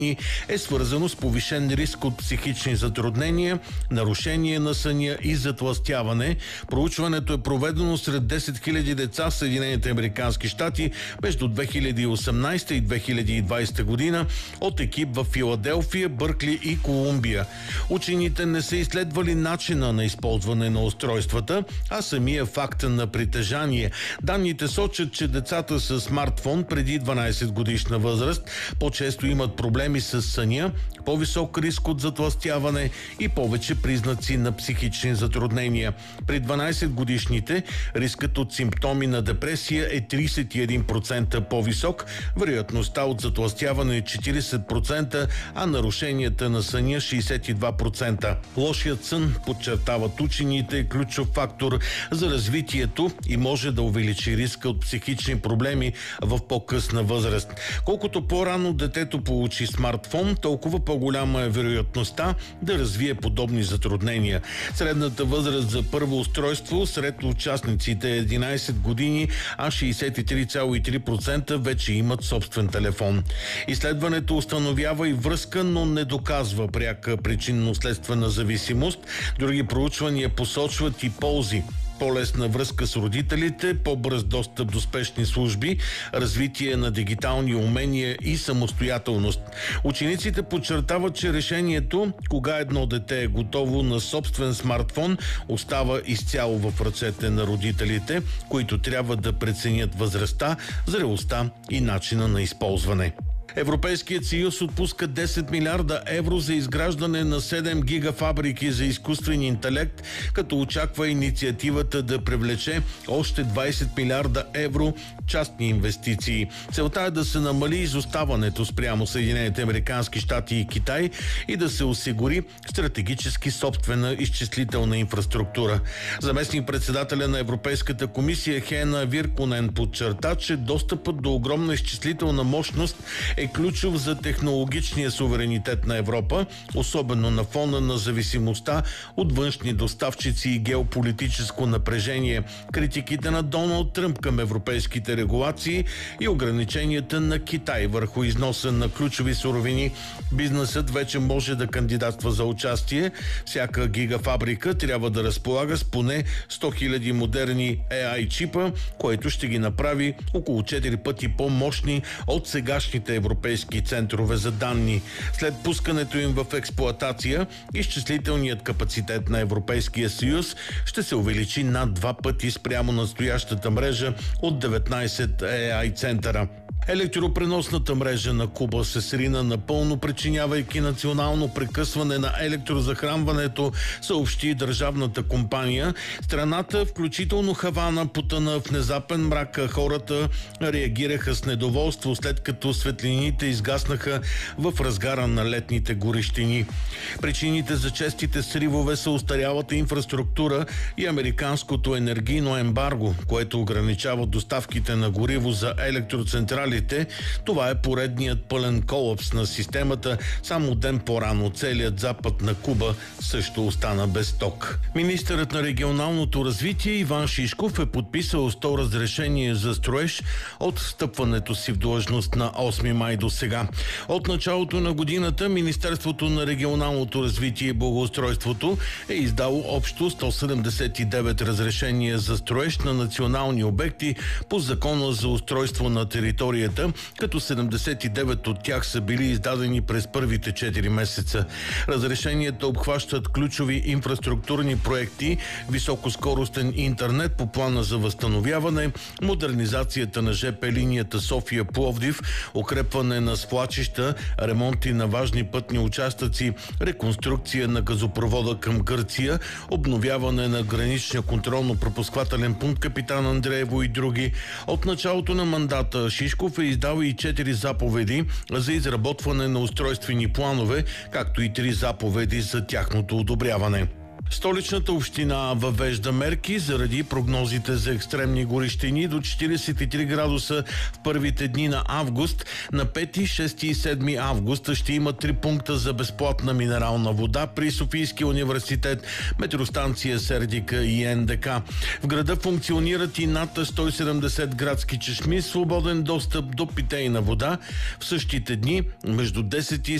е свързано с повишен риск от психични затруднения, нарушение на съня и затлъстяване. Проучването е проведено сред 10 000 деца в Съединените американски щати между 2018 и 2020 година от екип в Филаделфия, Бъркли и Колумбия. Учените не са изследвали начина на използване на устройствата, а самия факт на притежание. Данните сочат, че децата с смартфон преди 12 годишна възраст по-често имат проблеми с съня, по-висок риск от затлъстяване и повече признаци на психични затруднения. При 12 годишните рискът от симптоми на депресия е 31% по-висок, вероятността от затлъстяване е 40%, а нарушенията на съня 62%. Лошият сън, подчертават учените, е ключов фактор за развитието и може да увеличи риска от психични проблеми в по-късна възраст. Колкото по-рано детето получи смартфон, толкова по-голяма е вероятността да развие подобни затруднения. Средната възраст за първо устройство сред участниците е 11 години, а 63,3% вече имат собствен телефон. Изследването установява и връзка, но не доказва пряка причинно-следствена зависимост. Други проучвания посочват и ползи: по-лесна връзка с родителите, по-бърз достъп до спешни служби, развитие на дигитални умения и самостоятелност. Учениците подчертават, че решението кога едно дете е готово на собствен смартфон остава изцяло в ръцете на родителите, които трябва да преценят възрастта, зрелостта и начина на използване. Европейският съюз отпуска 10 милиарда евро за изграждане на 7 гигафабрики за изкуствен интелект, като очаква инициативата да привлече още 20 милиарда евро частни инвестиции. Целта е да се намали изоставането спрямо Съединените американски щати и Китай и да се осигури стратегически собствена изчислителна инфраструктура. Заместник-председателя на Европейската комисия Хена Вирконен подчерта, че достъпът до огромна изчислителна мощност е ключов за технологичния суверенитет на Европа, особено на фона на зависимостта от външни доставчици и геополитическо напрежение, критиките на Доналд Тръмп към европейските регулации и ограниченията на Китай върху износа на ключови суровини. Бизнесът вече може да кандидатства за участие. Всяка гигафабрика трябва да разполага с поне 100 000 модерни AI чипа, което ще ги направи около 4 пъти по-мощни от сегашните европейски центрове за данни. След пускането им в експлоатация, изчислителният капацитет на Европейския съюз ще се увеличи над 2 пъти спрямо настоящата мрежа от 19 AI центъра. Електропреносната мрежа на Куба се срина напълно, причинявайки национално прекъсване на електрозахранването, съобщи държавната компания. Страната, включително Хавана, потъна в внезапен мрак. Хората реагираха с недоволство, след като светлините изгаснаха в разгара на летните горещини. Причините за честите сривове са устарялата инфраструктура и американското енергийно ембарго, което ограничава доставките на гориво за електроцентрали. Това е поредният пълен колапс на системата. Само ден по-рано целият запад на Куба също остана без ток. Министърът на регионалното развитие Иван Шишков е подписал 100 разрешение за строеж от встъпването си в длъжност на 8 май до сега. От началото на годината Министерството на регионалното развитие и благоустройството е издало общо 179 разрешения за строеж на национални обекти по Закона за устройство на територията, като 79 от тях са били издадени през първите 4 месеца. Разрешенията обхващат ключови инфраструктурни проекти, високоскоростен интернет по плана за възстановяване, модернизацията на ЖП линията София-Пловдив, укрепване на свлачища, ремонти на важни пътни участъци, реконструкция на газопровода към Гърция, обновяване на граничния контролно-пропусквателен пункт Капитан Андреево и други. От началото на мандата Шишков е издал и 4 заповеди за изработване на устройствени планове, както и 3 заповеди за тяхното одобряване. Столичната община въвежда мерки заради прогнозите за екстремни горещини до 43 градуса в първите дни на август. На 5, 6 и 7 август ще има 3 пункта за безплатна минерална вода при Софийския университет, метеостанция Сердика и НДК. В града функционират и над 170 градски чешми, свободен достъп до питейна вода. В същите дни между 10 и